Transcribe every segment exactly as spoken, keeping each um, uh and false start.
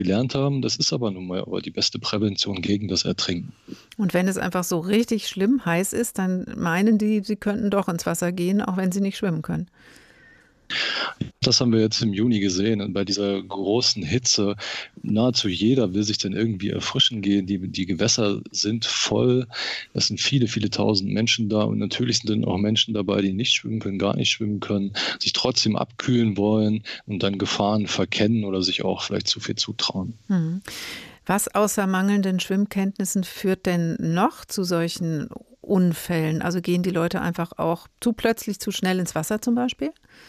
gelernt haben. Das ist aber nun mal aber die beste Prävention gegen das Ertrinken. Und wenn es einfach so richtig schlimm heiß ist, dann meinen die, sie könnten doch ins Wasser gehen, auch wenn sie nicht schwimmen können. Das haben wir jetzt im Juni gesehen. Und bei dieser großen Hitze, nahezu jeder will sich dann irgendwie erfrischen gehen. Die, die Gewässer sind voll. Es sind viele, viele tausend Menschen da. Und natürlich sind dann auch Menschen dabei, die nicht schwimmen können, gar nicht schwimmen können, sich trotzdem abkühlen wollen und dann Gefahren verkennen oder sich auch vielleicht zu viel zutrauen. Mhm. Was außer mangelnden Schwimmkenntnissen führt denn noch zu solchen Unfällen? Also gehen die Leute einfach auch zu plötzlich zu schnell ins Wasser zum Beispiel?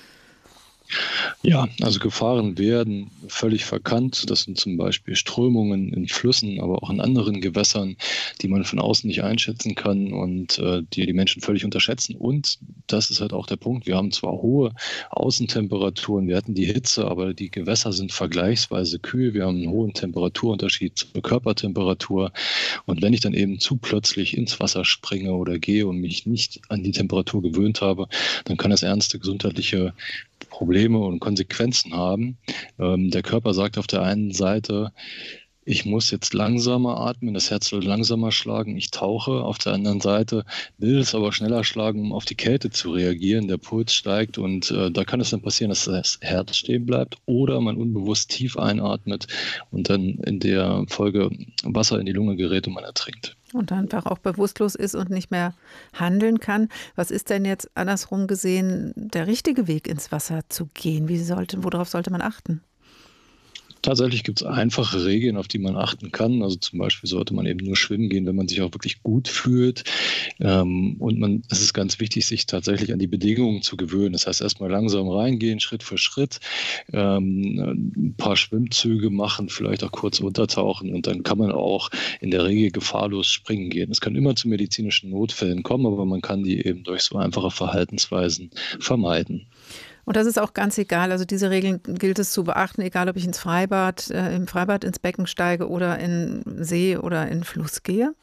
Ja, also Gefahren werden völlig verkannt. Das sind zum Beispiel Strömungen in Flüssen, aber auch in anderen Gewässern, die man von außen nicht einschätzen kann und äh, die die Menschen völlig unterschätzen. Und das ist halt auch der Punkt. Wir haben zwar hohe Außentemperaturen, wir hatten die Hitze, aber die Gewässer sind vergleichsweise kühl. Wir haben einen hohen Temperaturunterschied zur Körpertemperatur. Und wenn ich dann eben zu plötzlich ins Wasser springe oder gehe und mich nicht an die Temperatur gewöhnt habe, dann kann das ernste gesundheitliche Probleme und Konsequenzen haben. Ähm, der Körper sagt auf der einen Seite, ich muss jetzt langsamer atmen, das Herz soll langsamer schlagen, ich tauche. Auf der anderen Seite will es aber schneller schlagen, um auf die Kälte zu reagieren. Der Puls steigt und äh, da kann es dann passieren, dass das Herz stehen bleibt oder man unbewusst tief einatmet und dann in der Folge Wasser in die Lunge gerät und man ertrinkt. Und einfach auch bewusstlos ist und nicht mehr handeln kann. Was ist denn jetzt andersrum gesehen der richtige Weg, ins Wasser zu gehen? Wie sollte, worauf sollte man achten? Tatsächlich gibt es einfache Regeln, auf die man achten kann. Also zum Beispiel sollte man eben nur schwimmen gehen, wenn man sich auch wirklich gut fühlt. Ähm, und man, es ist ganz wichtig, sich tatsächlich an die Bedingungen zu gewöhnen. Das heißt, erstmal langsam reingehen, Schritt für Schritt, ähm, ein paar Schwimmzüge machen, vielleicht auch kurz untertauchen und dann kann man auch in der Regel gefahrlos springen gehen. Es kann immer zu medizinischen Notfällen kommen, aber man kann die eben durch so einfache Verhaltensweisen vermeiden. Und das ist auch ganz egal, also diese Regeln gilt es zu beachten, egal ob ich ins Freibad, äh, im Freibad ins Becken steige oder in See oder in Fluss gehe?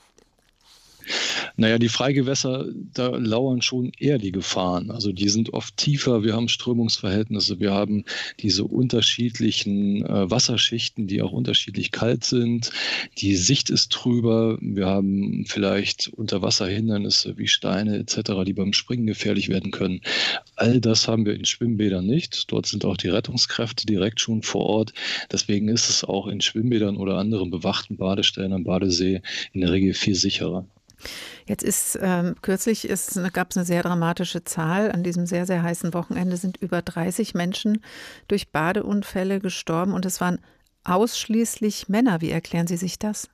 Naja, die Freigewässer, da lauern schon eher die Gefahren. Also die sind oft tiefer, wir haben Strömungsverhältnisse, wir haben diese unterschiedlichen äh, Wasserschichten, die auch unterschiedlich kalt sind. Die Sicht ist trüber, wir haben vielleicht Unterwasserhindernisse wie Steine et cetera, die beim Springen gefährlich werden können. All das haben wir in Schwimmbädern nicht. Dort sind auch die Rettungskräfte direkt schon vor Ort. Deswegen ist es auch in Schwimmbädern oder anderen bewachten Badestellen am Badesee in der Regel viel sicherer. Jetzt ist ähm, kürzlich ist, gab es eine sehr dramatische Zahl. An diesem sehr, sehr heißen Wochenende sind über dreißig Menschen durch Badeunfälle gestorben und es waren ausschließlich Männer. Wie erklären Sie sich das?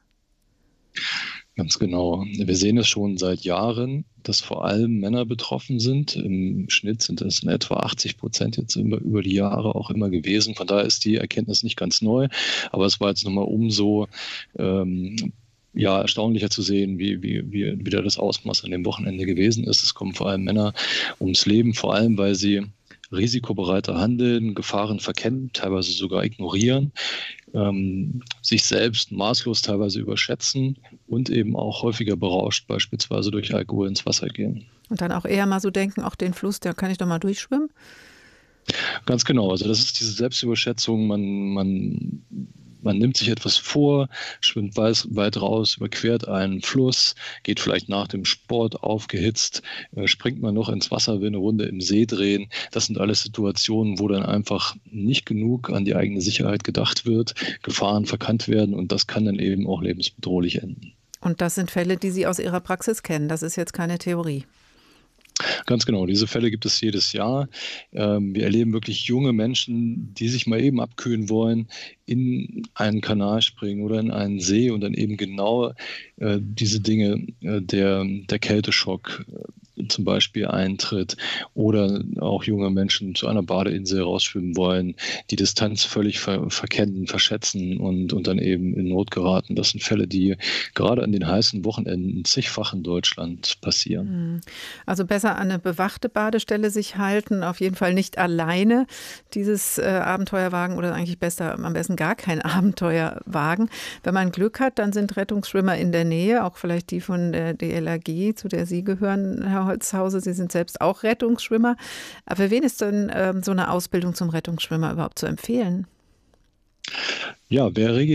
Ganz genau. Wir sehen es schon seit Jahren, dass vor allem Männer betroffen sind. Im Schnitt sind es in etwa achtzig Prozent jetzt über, über die Jahre auch immer gewesen. Von daher ist die Erkenntnis nicht ganz neu, aber es war jetzt nochmal umso ähm, ja, erstaunlicher zu sehen, wie, wie, wie wieder das Ausmaß an dem Wochenende gewesen ist. Es kommen vor allem Männer ums Leben, vor allem weil sie risikobereiter handeln, Gefahren verkennen, teilweise sogar ignorieren, ähm, sich selbst maßlos teilweise überschätzen und eben auch häufiger berauscht, beispielsweise durch Alkohol ins Wasser gehen. Und dann auch eher mal so denken, auch den Fluss, da kann ich doch mal durchschwimmen? Ganz genau. Also das ist diese Selbstüberschätzung. Man, man Man nimmt sich etwas vor, schwimmt weit raus, überquert einen Fluss, geht vielleicht nach dem Sport aufgehitzt, springt man noch ins Wasser, will eine Runde im See drehen. Das sind alles Situationen, wo dann einfach nicht genug an die eigene Sicherheit gedacht wird, Gefahren verkannt werden und das kann dann eben auch lebensbedrohlich enden. Und das sind Fälle, die Sie aus Ihrer Praxis kennen. Das ist jetzt keine Theorie. Ganz genau, diese Fälle gibt es jedes Jahr. Ähm, wir erleben wirklich junge Menschen, die sich mal eben abkühlen wollen, in einen Kanal springen oder in einen See und dann eben genau äh, diese Dinge, äh, der, der Kälteschock äh, zum Beispiel eintritt oder auch junge Menschen zu einer Badeinsel rausschwimmen wollen, die Distanz völlig ver verkennen, verschätzen und, und dann eben in Not geraten. Das sind Fälle, die gerade an den heißen Wochenenden zigfach in Deutschland passieren. Also besser an eine bewachte Badestelle sich halten, auf jeden Fall nicht alleine dieses äh, Abenteuer wagen oder eigentlich besser, am besten gar kein Abenteuer wagen. Wenn man Glück hat, dann sind Rettungsschwimmer in der Nähe, auch vielleicht die von der D L R G, zu der Sie gehören, Herr Holzhauser. Sie sind selbst auch Rettungsschwimmer. Aber für wen ist denn ähm, so eine Ausbildung zum Rettungsschwimmer überhaupt zu empfehlen? Ja, wer